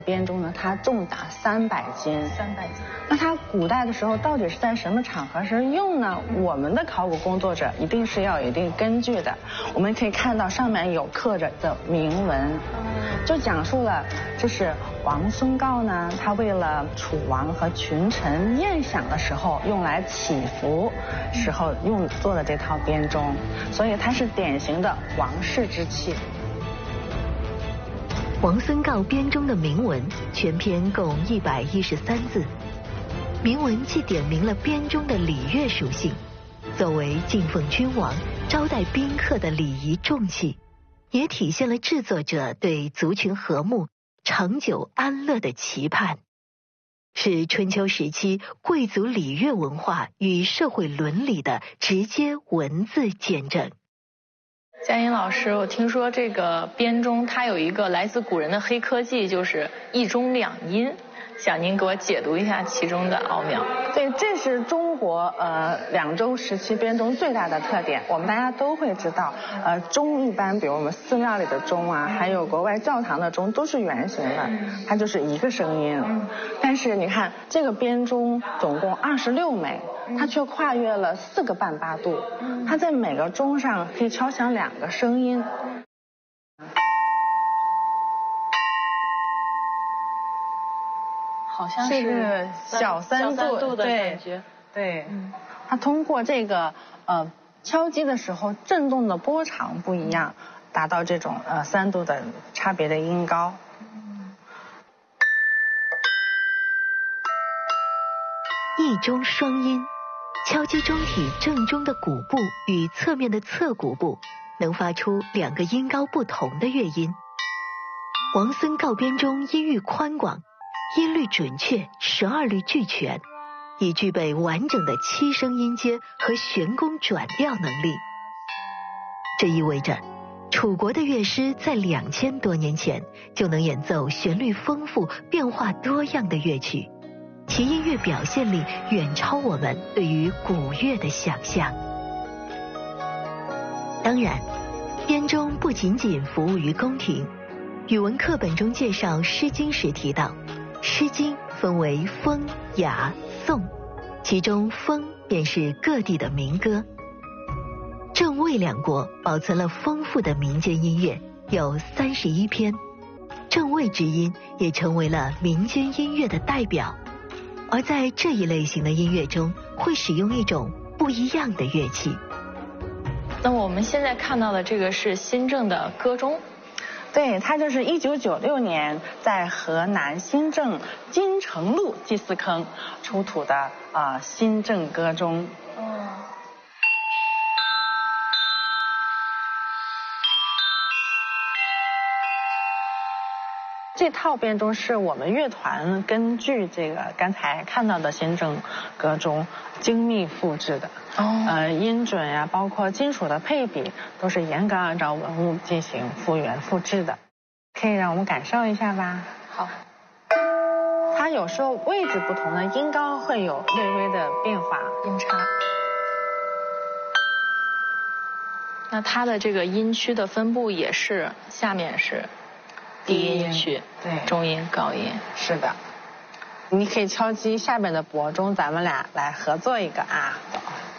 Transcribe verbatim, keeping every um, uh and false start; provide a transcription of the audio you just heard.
编钟呢，它重达三百斤。 三百斤。 那它古代的时候到底是在什么场合是用呢？我们的考古工作者一定是要有一定根据的。我们可以看到上面有刻着的铭文，就讲述了这是王孙诰呢，他为了楚王和群臣宴享的时候用来祈福时候用做的这套编钟，所以它是典型的王室之器。 王孙诰编钟的铭文全篇共一百一十三字，铭文既点明了编钟的礼乐属性，作为敬奉君王、招待宾客的礼仪重器，也体现了制作者对族群和睦、长久安乐的期盼，是春秋时期贵族礼乐文化与社会伦理的直接文字见证。 佳音老师，我听说这个编钟它有一个来自古人的黑科技，就是一钟两音，想您给我解读一下其中的奥妙。 对，这是中国呃两周时期编钟最大的特点。我们大家都会知道，呃，钟一般，比如我们寺庙里的钟啊，还有国外教堂的钟都是圆形的，它就是一个声音。但是你看这个编钟总共二十六枚，它却跨越了四个半八度，它在每个钟上可以敲响两个声音。 好像是个小三度, 度的感觉。 对，嗯，它通过这个呃敲击的时候震动的波长不一样，达到这种呃三度的差别的音高。 一钟双音，敲击钟体正中的鼓部与侧面的侧鼓部，能发出两个音高不同的乐音。王孙诰编钟音域宽广，音律准确，十二律俱全，已具备完整的七声音阶和旋弓转调能力。这意味着楚国的乐师在两千多年前就能演奏旋律丰富、变化多样的乐曲，其音乐表现力远超我们对于古乐的想象。当然，编钟不仅仅服务于宫廷。语文课本中介绍《诗经》时提到，《诗经》分为风、雅、颂，其中风便是各地的民歌。郑魏两国保存了丰富的民间音乐，有三十一篇，郑魏之音也成为了民间音乐的代表。而在这一类型的音乐中，会使用一种不一样的乐器。 那么我们现在看到的这个是新郑的歌钟。 对，它就是一九九六年在河南新郑金城路祭祀坑出土的啊、呃、新郑歌钟。哦。这套编钟是我们乐团根据这个刚才看到的新郑歌钟精密复制的。哦。呃，音准呀、啊，包括金属的配比，都是严格按照文物进行复原复制的。可以让我们感受一下吧。 好。 它有时候位置不同的音高会有略微的变化， 音差。那它的这个音区的分布也是，下面是低音区， 对， 中音、高音。 是的。你可以敲击下面的钹钟，咱们俩来合作一个啊。